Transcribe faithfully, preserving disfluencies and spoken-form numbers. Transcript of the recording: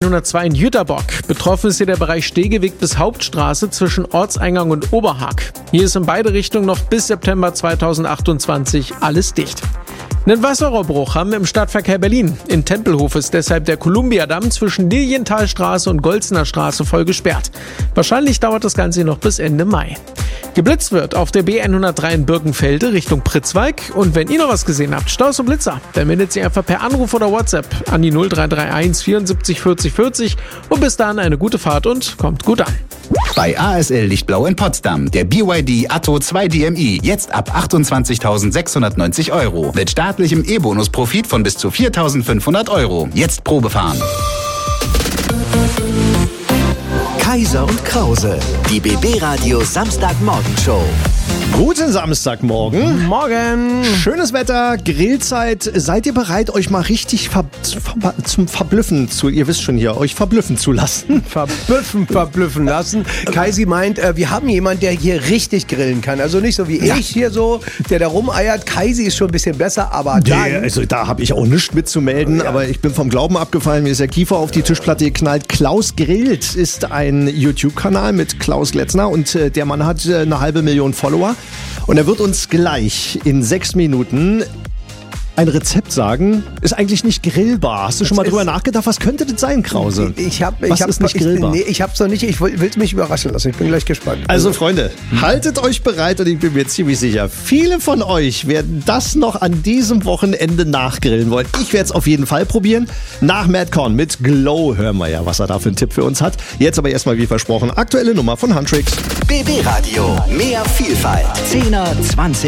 hundertzwei in Jüterbock. Betroffen ist hier der Bereich Stehgeweg bis Hauptstraße zwischen Ortseingang und Oberhaag. Hier ist in beide Richtungen noch bis September zweitausendachtundzwanzig alles dicht. Einen Wasserrohrbruch haben wir im Stadtverkehr Berlin. In Tempelhof ist deshalb der Kolumbiadamm zwischen Lilienthalstraße und Golzener Straße voll gesperrt. Wahrscheinlich dauert das Ganze noch bis Ende Mai. Geblitzt wird auf der B hundertdrei in Birkenfelde Richtung Pritzwalk. Und wenn ihr noch was gesehen habt, Staus und Blitzer, dann meldet sie einfach per Anruf oder WhatsApp an die null drei drei eins vierundsiebzig vierzig vierzig. Und bis dahin eine gute Fahrt und kommt gut an. Bei A S L Lichtblau in Potsdam, der B Y D Atto zwei D M I, jetzt ab achtundzwanzigtausendsechshundertneunzig Euro. Mit staatlichem E-Bonus-Profit von bis zu viertausendfünfhundert Euro. Jetzt Probefahren. Kaiser und Krause, die B B-Radio Samstagmorgenshow. Guten Samstagmorgen. Morgen. Schönes Wetter, Grillzeit. Seid ihr bereit, euch mal richtig ver ver zum Verblüffen zu, ihr wisst schon hier, euch verblüffen zu lassen? Verblüffen, verblüffen lassen. Kaisi meint, äh, wir haben jemanden, der hier richtig grillen kann. Also nicht so wie Ja. ich hier so, der da rumeiert. Kaisi ist schon ein bisschen besser, aber dann... Nee, also da habe ich auch nichts mitzumelden, Ja. aber ich bin vom Glauben abgefallen, mir ist der Kiefer auf die Tischplatte geknallt. Klaus Grillt ist ein YouTube-Kanal mit Klaus Gletzner und äh, der Mann hat äh, eine halbe Million Follower. Und er wird uns gleich in sechs Minuten ein Rezept sagen. Ist eigentlich nicht grillbar. Hast du schon mal drüber nachgedacht? Was könnte das sein, Krause? Ich hab, ich Was hab, ist nicht ich, grillbar? Nee, ich hab's noch nicht. Ich will es mich überraschen lassen. Ich bin gleich gespannt. Also Freunde, haltet euch bereit und ich bin mir ziemlich sicher, viele von euch werden das noch an diesem Wochenende nachgrillen wollen. Ich werde es auf jeden Fall probieren. Nach Madcon mit Glow hören wir ja, was er da für einen Tipp für uns hat. Jetzt aber erstmal wie versprochen, aktuelle Nummer von Huntrix. B B-Radio, mehr Vielfalt. zehner, zwanzig